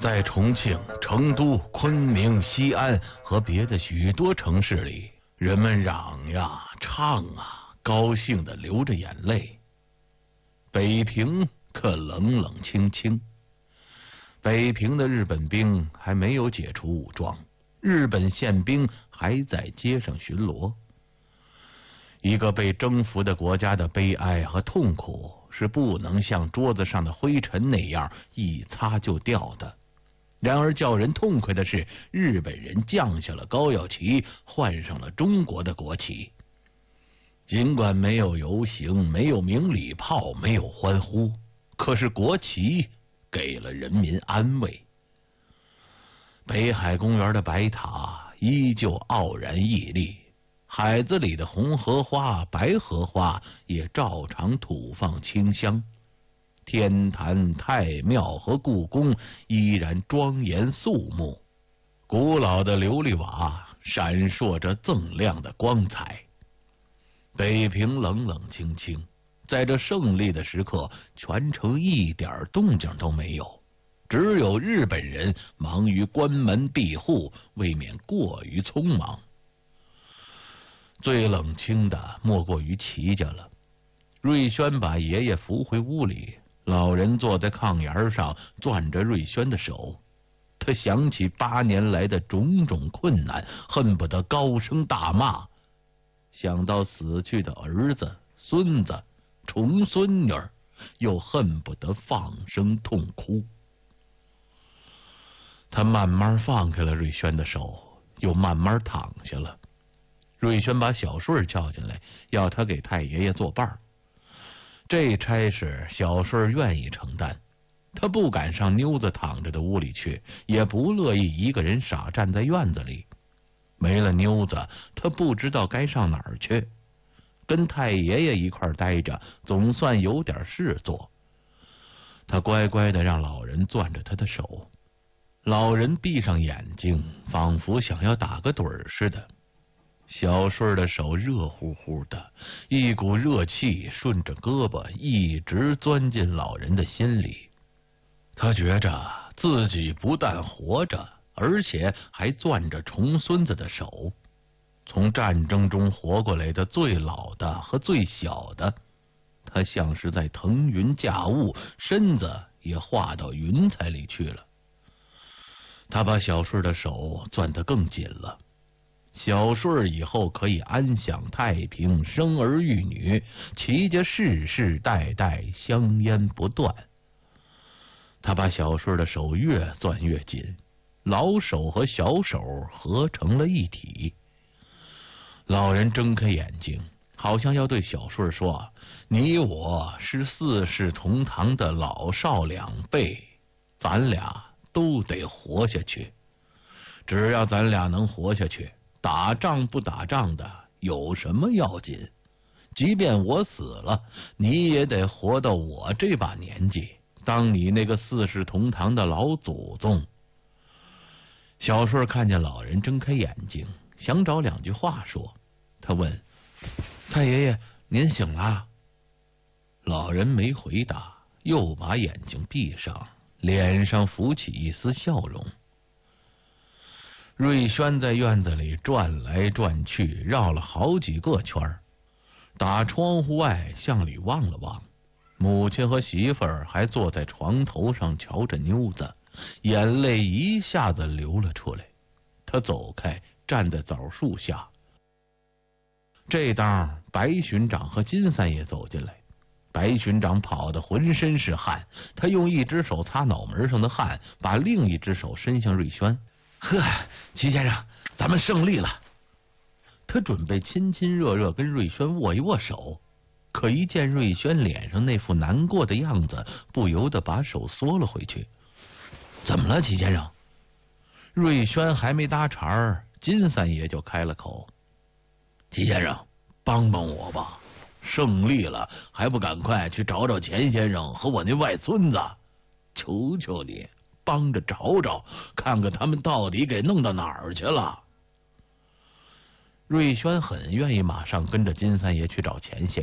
在重庆、成都、昆明、西安和别的许多城市里，人们嚷呀、唱啊，高兴地流着眼泪。北平可冷冷清清，北平的日本兵还没有解除武装，日本宪兵还在街上巡逻。一个被征服的国家的悲哀和痛苦是不能像桌子上的灰尘那样一擦就掉的。然而叫人痛快的是，日本人降下了高耀旗，换上了中国的国旗。尽管没有游行，没有鸣礼炮，没有欢呼，可是国旗给了人民安慰。北海公园的白塔依旧傲然屹立，海子里的红荷花、白荷花也照常吐放清香。天坛、太庙和故宫依然庄严肃穆，古老的琉璃瓦闪烁着锃亮的光彩。北平冷冷清清，在这胜利的时刻，全城一点动静都没有，只有日本人忙于关门闭户，未免过于匆忙。最冷清的莫过于齐家了。瑞轩把爷爷扶回屋里，老人坐在炕沿上攥着瑞轩的手，他想起8年来的种种困难，恨不得高声大骂，想到死去的儿子、孙子、重孙女，又恨不得放声痛哭。他慢慢放开了瑞轩的手，又慢慢躺下了。瑞轩把小顺叫进来，要他给太爷爷作伴。这差事小顺愿意承担，他不敢上妞子躺着的屋里去，也不乐意一个人傻站在院子里。没了妞子，他不知道该上哪儿去。跟太爷爷一块待着，总算有点事做。他乖乖的让老人攥着他的手，老人闭上眼睛，仿佛想要打个盹儿似的。小顺的手热乎乎的，一股热气顺着胳膊一直钻进老人的心里。他觉着自己不但活着，而且还攥着重孙子的手。从战争中活过来的最老的和最小的，他像是在腾云驾雾，身子也化到云彩里去了。他把小顺的手攥得更紧了。小顺以后可以安享太平，生儿育女，齐家世世代代香烟不断。他把小顺的手越攥越紧，老手和小手合成了一体。老人睁开眼睛，好像要对小顺说：你我是4世同堂的老少两辈，咱俩都得活下去。只要咱俩能活下去，打仗不打仗的有什么要紧？即便我死了，你也得活到我这把年纪，当你那个4世同堂的老祖宗。小顺看见老人睁开眼睛，想找2句话说。他问：太爷爷，您醒了？老人没回答，又把眼睛闭上，脸上浮起一丝笑容。瑞轩在院子里转来转去，绕了好几个圈儿，打窗户外向里望了望，母亲和媳妇儿还坐在床头上瞧着妞子，眼泪一下子流了出来。他走开，站在枣树下。这当白巡长和金三爷走进来，白巡长跑得浑身是汗，他用一只手擦脑门上的汗，把另一只手伸向瑞轩。呵，齐先生，咱们胜利了。他准备亲亲热热跟瑞轩握一握手，可一见瑞轩脸上那副难过的样子，不由得把手缩了回去。怎么了，齐先生？瑞轩还没搭茬儿，金三爷就开了口：齐先生，帮帮我吧，胜利了还不赶快去找找钱先生和我那外孙子，求求你帮着找找，看看他们到底给弄到哪儿去了。瑞轩很愿意马上跟着金三爷去找钱先